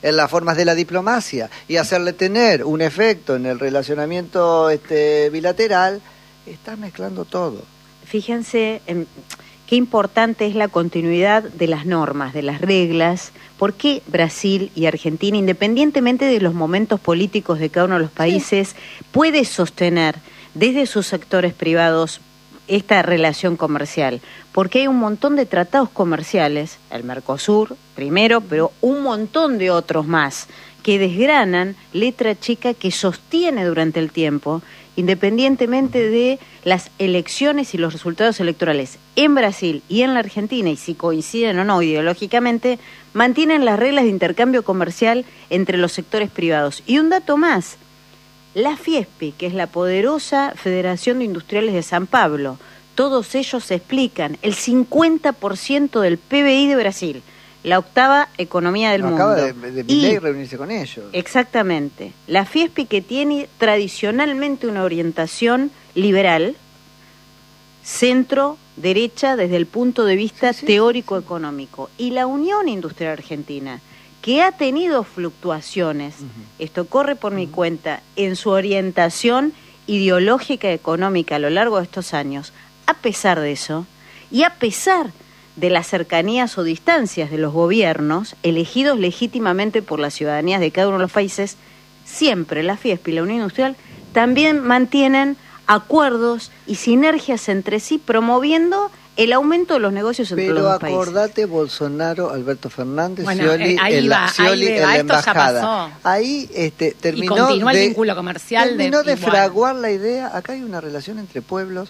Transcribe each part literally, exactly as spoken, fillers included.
en las formas de la diplomacia y hacerle tener un efecto en el relacionamiento este, bilateral, estás mezclando todo. Fíjense en qué importante es la continuidad de las normas, de las reglas. ¿Por qué Brasil y Argentina, independientemente de los momentos políticos de cada uno de los países, sí. puede sostener desde sus sectores privados esta relación comercial? Porque hay un montón de tratados comerciales, el Mercosur primero, pero un montón de otros más, que desgranan letra chica que sostiene durante el tiempo, independientemente de las elecciones y los resultados electorales en Brasil y en la Argentina, y si coinciden o no ideológicamente, mantienen las reglas de intercambio comercial entre los sectores privados. Y un dato más, la FIESPI, que es la poderosa Federación de Industriales de San Pablo, todos ellos explican el cincuenta por ciento del P B I de Brasil, la octava economía del no, mundo. Acaba de, de Milei reunirse con ellos. Exactamente. La FIESPI, que tiene tradicionalmente una orientación liberal, centro-derecha desde el punto de vista sí, sí, teórico-económico. Y la Unión Industrial Argentina, que ha tenido fluctuaciones, uh-huh. esto corre por uh-huh. mi cuenta, en su orientación ideológica y económica a lo largo de estos años, a pesar de eso, y a pesar de las cercanías o distancias de los gobiernos, elegidos legítimamente por las ciudadanías de cada uno de los países, siempre la FIESPI y la Unión Industrial también mantienen acuerdos y sinergias entre sí, promoviendo el aumento de los negocios entre Pero los dos países. Pero acordate Bolsonaro, Alberto Fernández, bueno, Scioli, eh, ahí en la, va, Scioli ahí en la esto embajada. Ya pasó. Ahí este, terminó y continúa de, el vínculo comercial. Terminó de, de fraguar la idea, acá hay una relación entre pueblos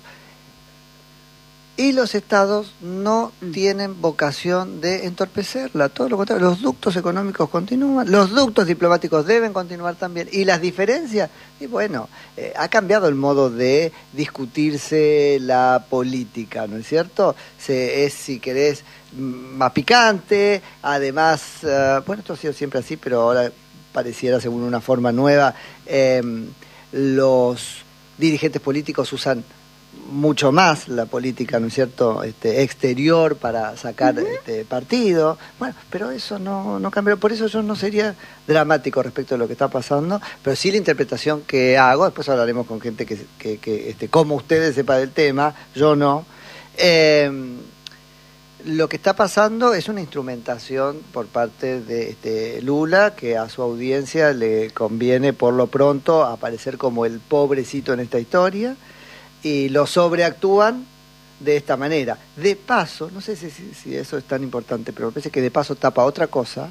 y los estados no mm. tienen vocación de entorpecerla, todo lo contrario, los ductos económicos continúan, los ductos diplomáticos deben continuar también, y las diferencias, y bueno, eh, ha cambiado el modo de discutirse la política, ¿no es cierto? Se, es, si querés, más picante, además, uh, bueno, esto ha sido siempre así, pero ahora pareciera, según una forma nueva, eh, los dirigentes políticos usan mucho más la política, ¿no es cierto?, este, exterior para sacar uh-huh. este partido. Bueno, pero eso no, no cambió. Por eso yo no sería dramático respecto a lo que está pasando, pero sí la interpretación que hago, después hablaremos con gente que, que, que este, como ustedes sepa del tema, yo no. Eh, lo que está pasando es una instrumentación por parte de este, Lula, que a su audiencia le conviene por lo pronto aparecer como el pobrecito en esta historia, y lo sobreactúan de esta manera. De paso, no sé si, si, si eso es tan importante, pero me parece que de paso tapa otra cosa,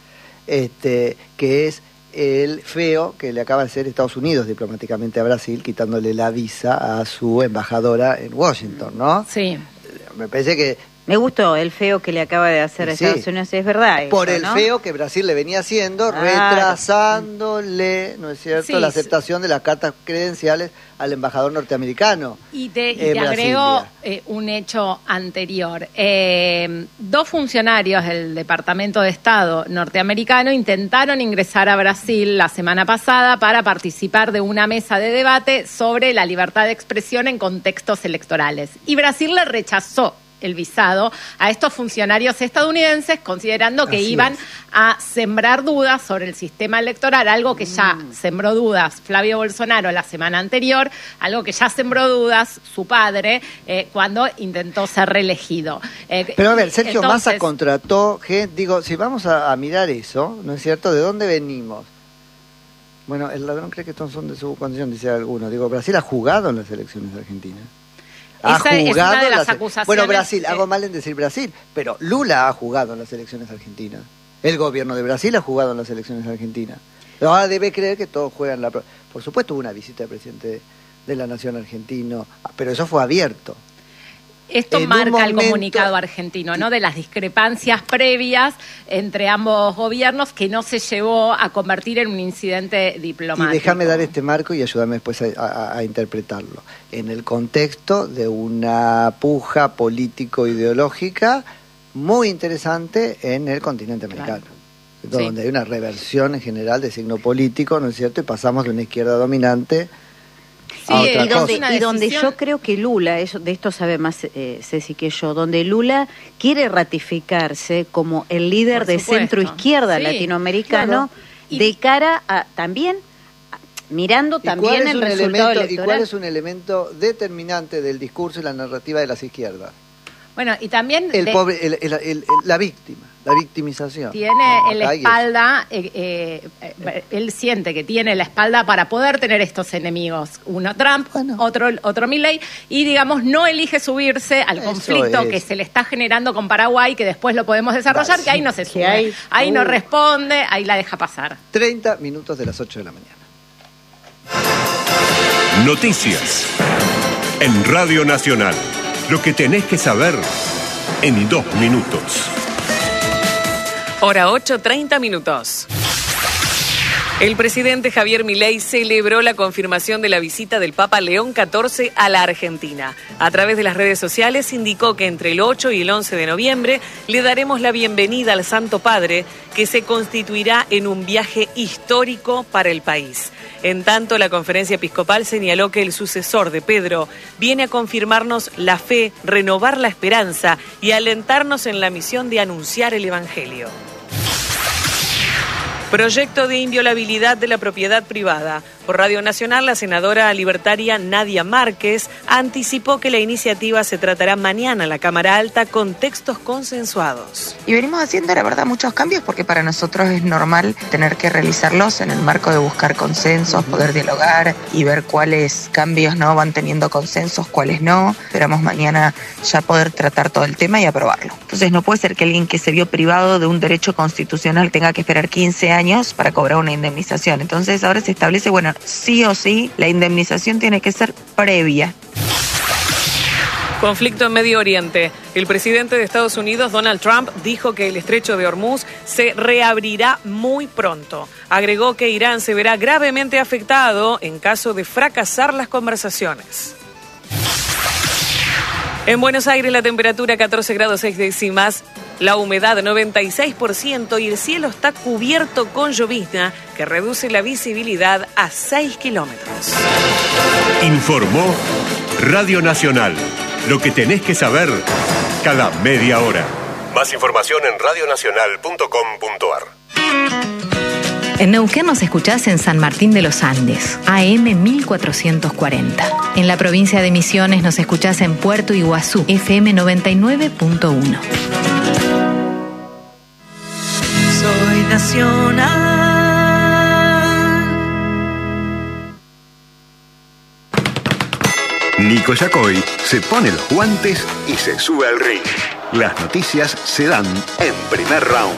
este, que es el feo que le acaba de hacer Estados Unidos diplomáticamente a Brasil, quitándole la visa a su embajadora en Washington, ¿no? Sí. Me parece que... Me gustó el feo que le acaba de hacer a sí, Estados Unidos, es verdad. Por eso, el ¿no? feo que Brasil le venía haciendo, ah, retrasándole, ¿no es cierto?, sí, la aceptación sí. de las cartas credenciales al embajador norteamericano. Y te, y te agrego eh, un hecho anterior. Eh, dos funcionarios del Departamento de Estado norteamericano intentaron ingresar a Brasil la semana pasada para participar de una mesa de debate sobre la libertad de expresión en contextos electorales. Y Brasil le rechazó el visado a estos funcionarios estadounidenses, considerando que Así iban es. a sembrar dudas sobre el sistema electoral, algo que ya mm. sembró dudas Flavio Bolsonaro la semana anterior, algo que ya sembró dudas su padre eh, cuando intentó ser reelegido. Eh, Pero a ver, Sergio entonces, Massa contrató gente, digo, si vamos a, a mirar eso, ¿no es cierto?, ¿de dónde venimos? Bueno, el ladrón cree que estos son de su condición, dice alguno. Digo, Brasil ha jugado en las elecciones de Argentina. Ha Esa jugado es una de las las, acusaciones. Bueno, Brasil, eh, hago mal en decir Brasil, pero Lula ha jugado en las elecciones argentinas. El gobierno de Brasil ha jugado en las elecciones argentinas. Ahora debe creer que todos juegan la... Por supuesto hubo una visita del presidente de, de la Nación argentino, pero eso fue abierto. Esto en marca momento, el comunicado argentino, ¿no? De las discrepancias previas entre ambos gobiernos que no se llevó a convertir en un incidente diplomático. Y déjame dar este marco y ayúdame después a, a, a interpretarlo. En el contexto de una puja político-ideológica muy interesante en el continente americano. Claro. Donde sí. hay una reversión en general de signo político, ¿no es cierto? Y pasamos de una izquierda dominante... Sí, a otra y donde, cosa. y donde yo creo que Lula, eso, de esto sabe más eh, Ceci que yo, donde Lula quiere ratificarse como el líder Por de supuesto. centro izquierda Sí, latinoamericano, claro. de cara a también a- mirando ¿Y cuál también es el un resultado elemento, ¿Y electoral. cuál es un elemento determinante del discurso y la narrativa de las izquierdas? Bueno, y también El de- pobre, el- el- el- el- la víctima, la victimización. tiene en la Acá hay espalda, eh, eh, eh, él siente que tiene la espalda para poder tener estos enemigos. Uno Trump, Bueno. otro otro Milei, y digamos, no elige subirse al Eso conflicto es. que se le está generando con Paraguay, que después lo podemos desarrollar, Dale. que ahí no se sube. hay- Ahí no uh. responde, ahí la deja pasar. treinta minutos de las ocho de la mañana. Noticias. En Radio Nacional. Lo que tenés que saber en dos minutos. Hora ocho, treinta minutos. El presidente Javier Milei celebró la confirmación de la visita del Papa León catorce a la Argentina. A través de las redes sociales indicó que entre el ocho y el once de noviembre le daremos la bienvenida al Santo Padre, que se constituirá en un viaje histórico para el país. En tanto, la conferencia episcopal señaló que el sucesor de Pedro viene a confirmarnos la fe, renovar la esperanza y alentarnos en la misión de anunciar el Evangelio. Proyecto de inviolabilidad de la propiedad privada. Por Radio Nacional, la senadora libertaria Nadia Márquez anticipó que la iniciativa se tratará mañana en la Cámara Alta con textos consensuados. Y venimos haciendo, la verdad, muchos cambios porque para nosotros es normal tener que realizarlos en el marco de buscar consensos, poder dialogar y ver cuáles cambios no van teniendo consensos, cuáles no. Esperamos mañana ya poder tratar todo el tema y aprobarlo. Entonces no puede ser que alguien que se vio privado de un derecho constitucional tenga que esperar quince años para cobrar una indemnización. Entonces ahora se establece, bueno, sí o sí, la indemnización tiene que ser previa. Conflicto en Medio Oriente. El presidente de Estados Unidos, Donald Trump, dijo que el estrecho de Hormuz se reabrirá muy pronto. Agregó que Irán se verá gravemente afectado en caso de fracasar las conversaciones. En Buenos Aires la temperatura catorce grados seis décimas, la humedad noventa y seis por ciento y el cielo está cubierto con llovizna que reduce la visibilidad a seis kilómetros. Informó Radio Nacional. Lo que tenés que saber cada media hora. Más información en radionacional punto com punto a r. En Neuquén nos escuchás en San Martín de los Andes, A M mil cuatrocientos cuarenta. En la provincia de Misiones nos escuchás en Puerto Iguazú, F M noventa y nueve punto uno. Soy nacional. Nico Yacoy se pone los guantes y se sube al ring. Las noticias se dan en primer round.